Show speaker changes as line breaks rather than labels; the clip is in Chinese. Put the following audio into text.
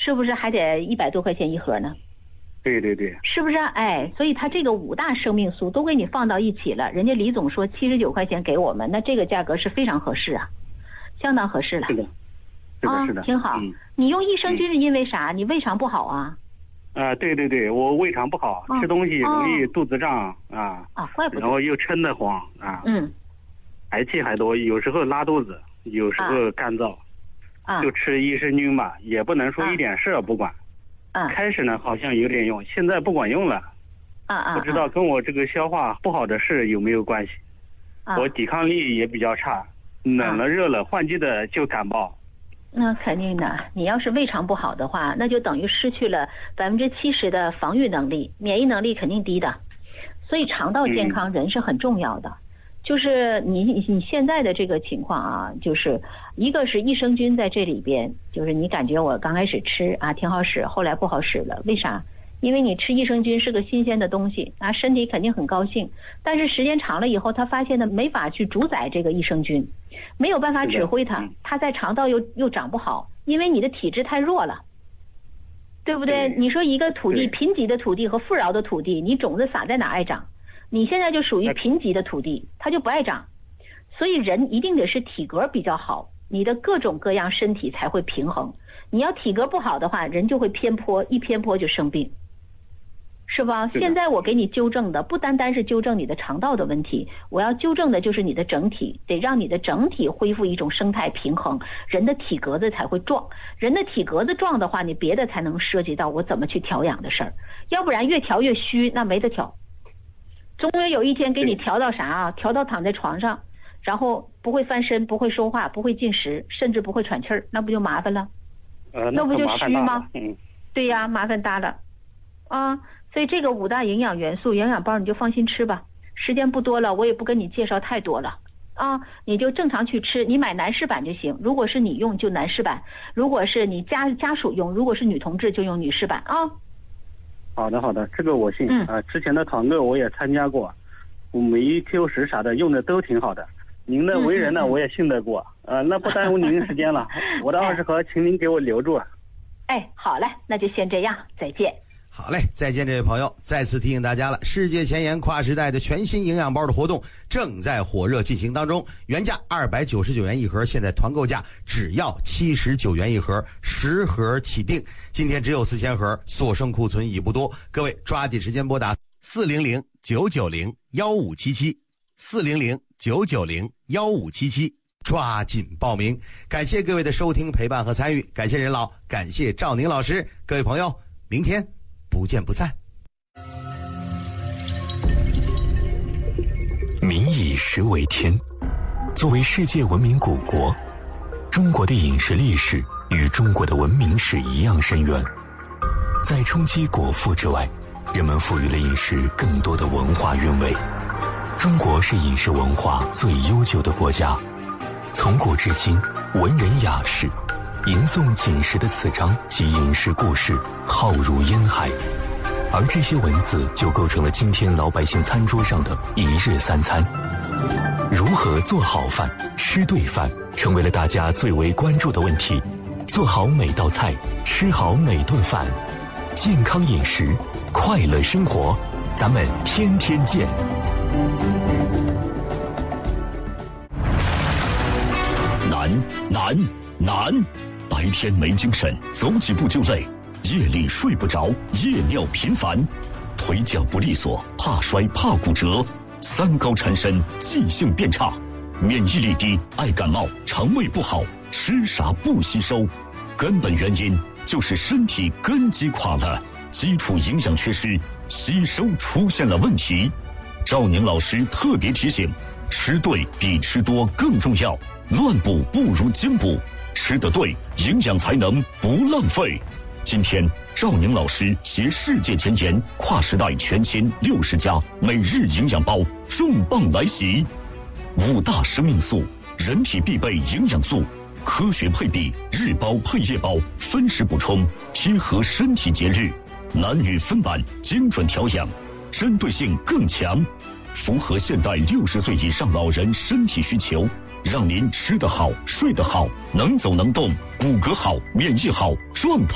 是不是还得100多块钱一盒呢？
对对对，
是不是？哎，所以他这个5大生命素都给你放到一起了，人家李总说79块钱给我们，那这个价格是非常合适啊，相当合适了。
是的，是的，是的，
挺好。你用益生菌是因为啥？你胃肠不好啊？
对对对，我胃肠不好，吃东西容易肚子胀
怪不得。
然后又撑得慌排气还多，有时候拉肚子，有时候干燥就吃益生菌吧，也不能说一点事不管。开始呢好像有点用，现在不管用了。不知道跟我这个消化不好的事有没有关系。我抵抗力也比较差，冷了热了换季的就感冒。
那肯定的，你要是胃肠不好的话，那就等于失去了70%的防御能力，免疫能力肯定低的。所以肠道健康人是很重要的。就是你现在的这个情况啊，就是一个是益生菌在这里边，就是你感觉我刚开始吃挺好使，后来不好使了，为啥？因为你吃益生菌是个新鲜的东西身体肯定很高兴，但是时间长了以后，他发现呢没法去主宰这个益生菌，没有办法指挥它，它在肠道又长不好，因为你的体质太弱了，对不对？你说一个土地，贫瘠的土地和富饶的土地，你种子撒在哪爱长？你现在就属于贫瘠的土地，它就不爱长。所以人一定得是体格比较好，你的各种各样身体才会平衡。你要体格不好的话，人就会偏颇，一偏颇就生病，是吧？现在我给你纠正的不单单是纠正你的肠道的问题，我要纠正的就是你的整体，得让你的整体恢复一种生态平衡，人的体格子才会壮。人的体格子壮的话，你别的才能涉及到我怎么去调养的事儿，要不然越调越虚，那没得调。终有一天给你调到啥调到躺在床上，然后不会翻身，不会说话，不会进食，甚至不会喘气儿，那不就麻烦了？那不就虚吗？对呀，麻烦大了所以这个5大营养元素营养包你就放心吃吧，时间不多了，我也不跟你介绍太多了你就正常去吃，你买男士版就行，如果是你用就男士版，如果是你家属用，如果是女同志就用女士版
好的好的，这个我信之前的团购我也参加过，每一 Q10啥的用的都挺好的，您的为人呢我也信得过那不耽误您时间了我的20盒请您给我留住
好嘞，那就先这样，再见。
好嘞，再见，这位朋友。再次提醒大家了，世界前沿跨时代的全新营养包的活动正在火热进行当中，原价299元一盒，现在团购价只要79元一盒，10盒起订。今天只有4000盒，所剩库存已不多，各位抓紧时间拨打400-990-1577，400-990-1577，抓紧报名。感谢各位的收听、陪伴和参与，感谢任老，感谢赵宁老师，各位朋友，明天不见不散。
民以食为天，作为世界文明古国，中国的饮食历史与中国的文明史一样深远。在冲击果腹之外，人们赋予了饮食更多的文化韵味。中国是饮食文化最悠久的国家，从古至今，文人雅士吟诵锦食的词章及饮食故事浩如烟海，而这些文字就构成了今天老百姓餐桌上的一日三餐。如何做好饭、吃对饭，成为了大家最为关注的问题。做好每道菜，吃好每顿饭，健康饮食，快乐生活，咱们天天见。难！白天没精神，走几步就累，夜里睡不着，夜尿频繁，腿脚不利索，怕摔怕骨折，3高缠身，记性变差，免疫力低，爱感冒，肠胃不好，吃啥不吸收，根本原因就是身体根基垮了，基础营养缺失，吸收出现了问题。赵宁老师特别提醒，吃对比吃多更重要，乱补不如精补，吃得对，营养才能不浪费。今天赵宁老师携世界前沿跨时代全新60加每日营养包重磅来袭，5大生命素，人体必备营养素，科学配比，日包配夜包，分时补充，贴合身体节日，男女分版，精准调养，针对性更强，符合现代60岁以上老人身体需求，让您吃得好，睡得好，能走能动，骨骼好，免疫好，状态